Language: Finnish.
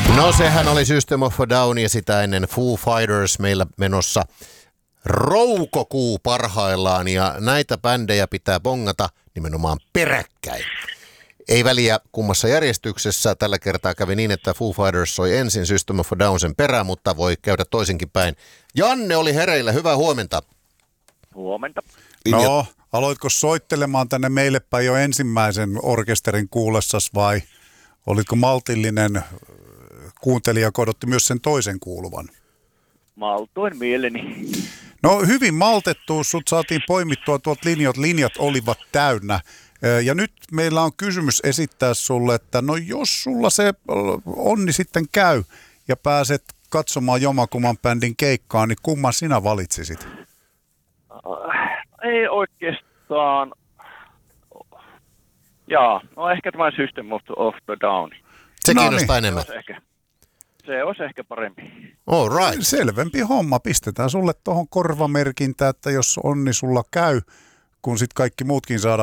No sehän oli System of a Down ja sitä ennen Foo Fighters meillä menossa roukokuu parhaillaan ja näitä bändejä pitää bongata nimenomaan peräkkäin. Ei väliä kummassa järjestyksessä. Tällä kertaa kävi niin, että Foo Fighters soi ensin System of a Down sen perään, mutta voi käydä toisinkin päin. Janne oli hereillä. Hyvää huomenta. Huomenta. No, aloitko soittelemaan tänne meille päin jo ensimmäisen orkesterin kuulessas vai olitko maltillinen kuuntelija, joka odotti myös sen toisen kuuluvan? Maltoin mieleni. No hyvin maltettu, sut saatiin poimittua tuolta linjat olivat täynnä. Ja nyt meillä on kysymys esittää sulle, että no jos sulla se onni sitten käy ja pääset katsomaan Jomakuman bändin keikkaa, niin kumman sinä valitsisit? Ei oikeastaan. No ehkä tämä System of the Down. Se kiinnostaa enemmän. Se olisi ehkä parempi. All right. Selvempi homma. Pistetään sulle tuohon korvamerkintä, että jos onni sulla käy, kun sitten kaikki muutkin saadaan